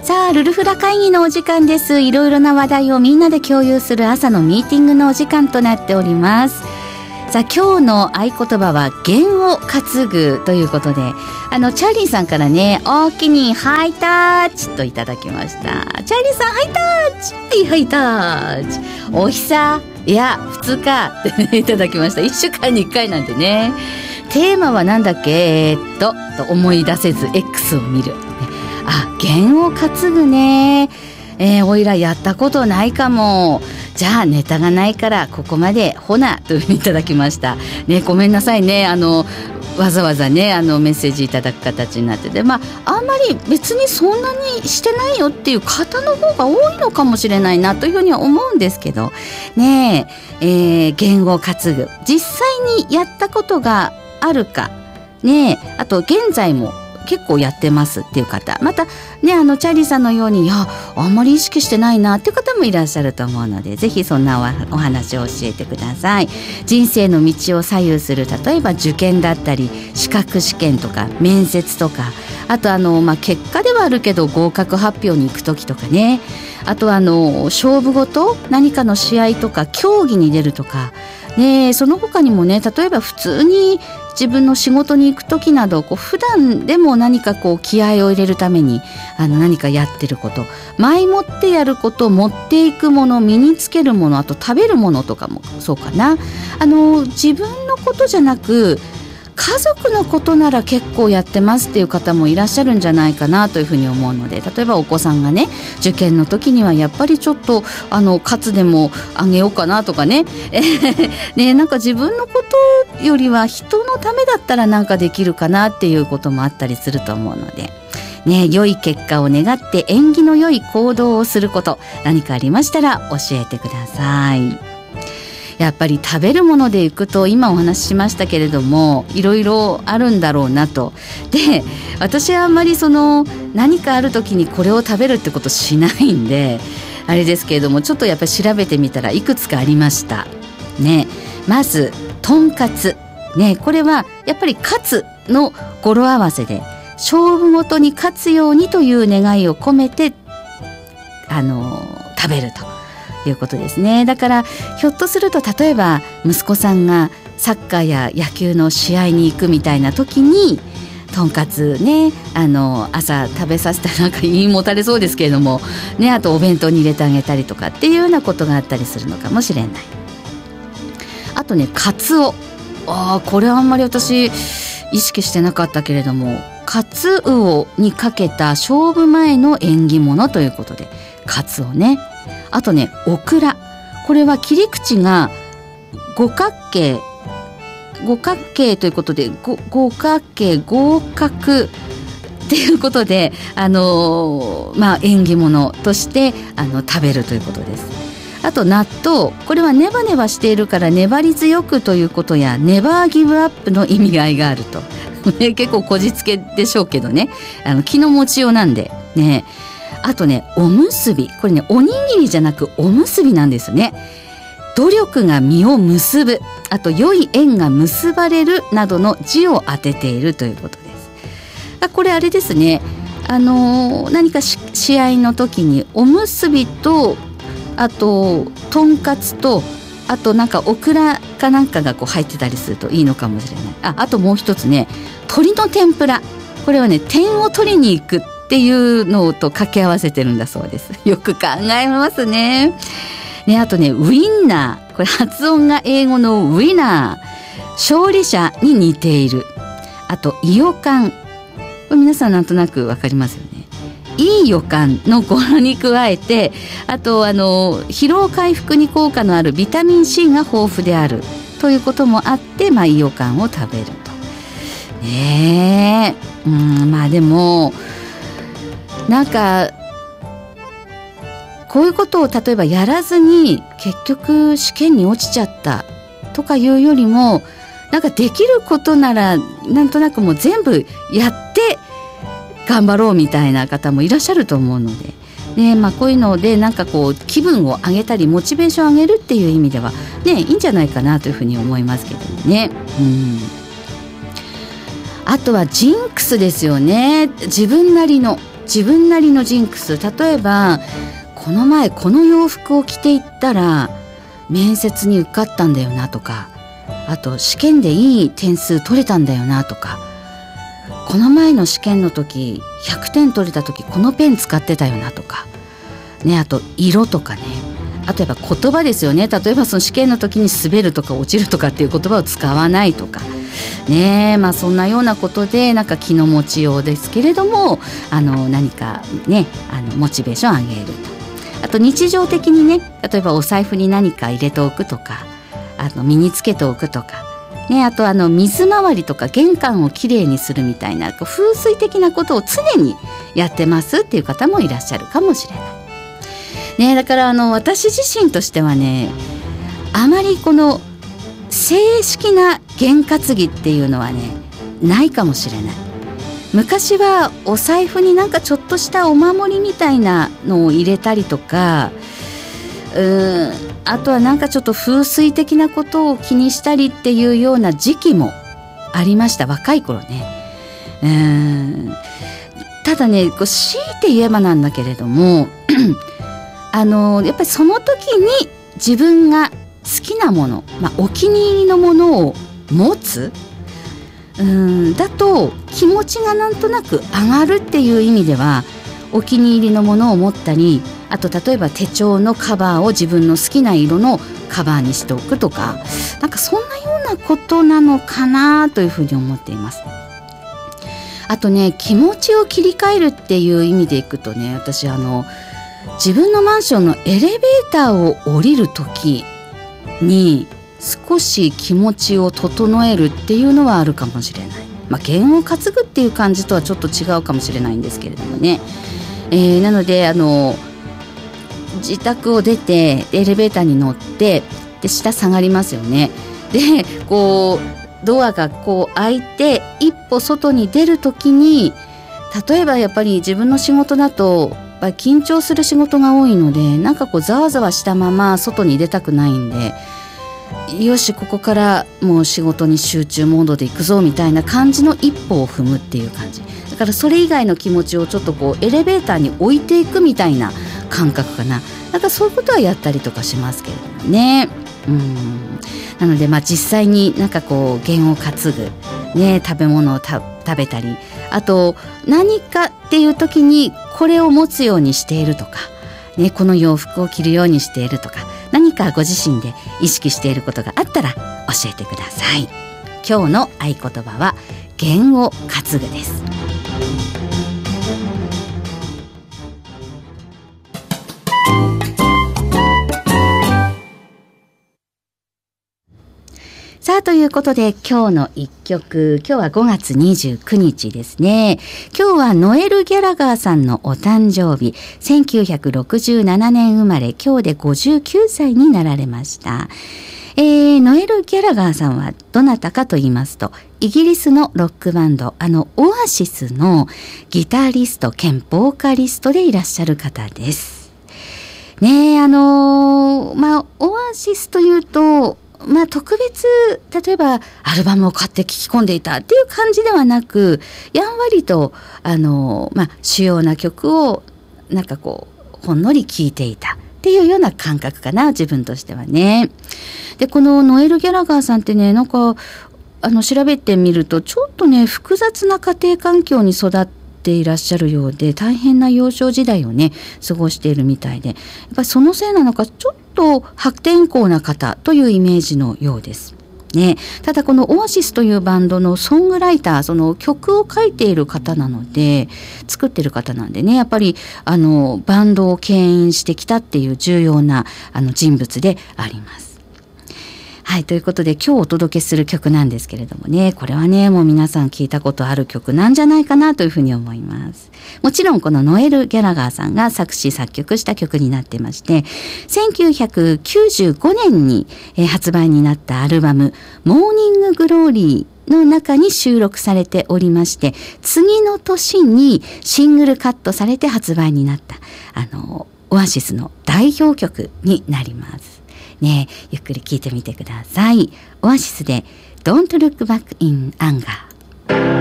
さあ、ルルフラ会議のお時間です。いろいろな話題をみんなで共有する朝のミーティングのお時間となっております。さあ、今日の合言葉は弦を担ぐということで、チャーリーさんからね、おおきにハイタッチといただきました。チャーリーさん、ハイタッチ、はい、ハイタッチ、おひさ、いや2日って、いただきました。1週間に1回なんでね。テーマはなんだっけ、と思い出せず X を見る。弦を担ぐね。おいらやったことないかも。じゃあネタがないからここまでほなというふうにいただきましたね。ごめんなさいね、わざわざねメッセージいただく形になってて、あんまり別にそんなにしてないよっていう方の方が多いのかもしれないなというふうには思うんですけどね。弦を担ぐ、実際にやったことがあるかね。あと現在も結構やってますっていう方、またねチャーリーさんのように、いやあんまり意識してないなっていう方もいらっしゃると思うので、ぜひそんなお話を教えてください。人生の道を左右する、例えば受験だったり資格試験とか面接とか、あと結果ではあるけど合格発表に行く時とかね、あと勝負事、何かの試合とか競技に出るとかね、その他にもね、例えば普通に自分の仕事に行く時など、普段でも何か気合を入れるために何かやってること、前もってやること、持っていくもの、身につけるもの、あと食べるものとかもそうかな。自分のことじゃなく家族のことなら結構やってますっていう方もいらっしゃるんじゃないかなというふうに思うので、例えばお子さんがね受験の時にはやっぱりちょっとカツでもあげようかなとかねね、なんか自分のことよりは人のためだったらなんかできるかなっていうこともあったりすると思うのでね、良い結果を願って縁起の良い行動をすること、何かありましたら教えてください。やっぱり食べるものでいくと、今お話ししましたけれどもいろいろあるんだろうなと。で、私はあんまり何かある時にこれを食べるってことしないんであれですけれども、ちょっとやっぱり調べてみたらいくつかありましたね。まずとんかつね、これはやっぱりカツの語呂合わせで勝負事に勝つようにという願いを込めて食べるということですね。だからひょっとすると、例えば息子さんがサッカーや野球の試合に行くみたいな時にとんかつね、朝食べさせたらなんか胃もたれそうですけれどもね、あとお弁当に入れてあげたりとかっていうようなことがあったりするのかもしれない。あとね、カツオ、これはあんまり私意識してなかったけれども、カツオにかけた勝負前の縁起物ということでカツオね。あとね、オクラ、これは切り口が五角形ということで五角形、合格っていうことで縁起物として食べるということです。あと納豆、これはネバネバしているから粘り強くということやネバーギブアップの意味合いがあると結構こじつけでしょうけどね、気の持ちようなんでね。あとね、おむすび、これねおにぎりじゃなくおむすびなんですね。努力が実を結ぶ、あと良い縁が結ばれるなどの字を当てているということです。これあれですね、何か試合の時におむすびと、あととんかつと、あとなんかオクラかなんかが入ってたりするといいのかもしれない。あともう一つね、鶏の天ぷら、これはね点を取りに行くっていうのと掛け合わせてるんだそうです。よく考えますね。あとね、ウインナー、これ発音が英語のウィナー、勝利者に似ている。あとイヨカン、これ皆さんなんとなくわかりますよね。いい予感の語呂に加えて、あと疲労回復に効果のあるビタミン C が豊富であるということもあって、いい予感を食べるとね。でもなんかこういうことを例えばやらずに結局試験に落ちちゃったとかいうよりも、なんかできることならなんとなくもう全部やって頑張ろうみたいな方もいらっしゃると思うので、こういうのでなんか気分を上げたりモチベーションを上げるっていう意味ではね、いいんじゃないかなというふうに思いますけどね。あとはジンクスですよね。自分なりの自分なりのジンクス、例えばこの前この洋服を着ていったら面接に受かったんだよなとか、あと試験でいい点数取れたんだよなとか、この前の試験の時100点取れた時このペン使ってたよなとかね、あと色とかね、あとやっぱ言葉ですよね。例えばその試験の時に滑るとか落ちるとかっていう言葉を使わないとかね、そんなようなことでなんか気の持ちようですけれども、何かねモチベーションを上げると。あと日常的にね、例えばお財布に何か入れておくとか、身につけておくとかね、あと水回りとか玄関をきれいにするみたいな風水的なことを常にやってますっていう方もいらっしゃるかもしれないね。だから私自身としてはね、あまりこの正式な験担ぎっていうのはねないかもしれない。昔はお財布になんかちょっとしたお守りみたいなのを入れたりとか、あとはなんかちょっと風水的なことを気にしたりっていうような時期もありました、若い頃ね。ただね、強いて言えばなんだけれどもやっぱりその時に自分が好きなもの、お気に入りのものを持つだと気持ちがなんとなく上がるっていう意味では、お気に入りのものを持ったり、あと例えば手帳のカバーを自分の好きな色のカバーにしておくとか、なんかそんなようなことなのかなというふうに思っています。あとね、気持ちを切り替えるっていう意味でいくとね、私自分のマンションのエレベーターを降りる時に少し気持ちを整えるっていうのはあるかもしれない。験を担ぐっていう感じとはちょっと違うかもしれないんですけれどもね、なので自宅を出てエレベーターに乗ってで下下がりますよね。でこうドアがこう開いて一歩外に出る時に、例えばやっぱり自分の仕事だと緊張する仕事が多いので、なんかこうざわざわしたまま外に出たくないんで、よしここからもう仕事に集中モードで行くぞみたいな感じの一歩を踏むっていう感じだから、それ以外の気持ちをちょっとこうエレベーターに置いていくみたいな感覚かな。なんかそういうことはやったりとかしますけれどもね。なので実際になんかこう験を担ぐね、食べ物を食べたり、あと何かっていう時にこれを持つようにしているとかね、この洋服を着るようにしているとか、何かご自身で意識していることがあったら教えてください。今日の合言葉は験を担ぐです。さあということで今日の一曲、今日は5月29日ですね。今日はノエル・ギャラガーさんのお誕生日、1967年生まれ、今日で59歳になられました。ノエル・ギャラガーさんはどなたかと言いますと、イギリスのロックバンドオアシスのギタリスト兼ボーカリストでいらっしゃる方ですね。オアシスというと特別例えばアルバムを買って聴き込んでいたっていう感じではなく、やんわりと主要な曲をなんかこうほんのり聴いていたっていうような感覚かな、自分としてはね。でこのノエル・ギャラガーさんってね、なんか調べてみるとちょっとね複雑な家庭環境に育っていらっしゃるようで、大変な幼少時代をね過ごしているみたいで、やっぱりそのせいなのかちょっと破天荒な方というイメージのようですね。ただこのオアシスというバンドのソングライター、その曲を書いている方なので、作ってる方なんでね、やっぱりバンドを牽引してきたっていう重要な人物であります。はい、ということで今日お届けする曲なんですけれどもね、これはねもう皆さん聞いたことある曲なんじゃないかなというふうに思います。もちろんこのノエル・ギャラガーさんが作詞作曲した曲になってまして、1995年に発売になったアルバムモーニング・グローリーの中に収録されておりまして、次の年にシングルカットされて発売になったオアシスの代表曲になりますね。ゆっくり聴いてみてください。オアシスで Don't Look Back in Anger。